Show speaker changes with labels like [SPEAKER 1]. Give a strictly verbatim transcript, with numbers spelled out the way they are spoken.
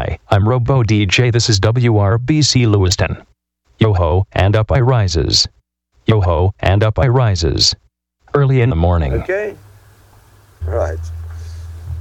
[SPEAKER 1] Hi, I'm Robo D J. This is W R B C Lewiston. Yo-ho, and up I rises. Yo-ho, and up I rises. Early in the morning.
[SPEAKER 2] Okay? Right.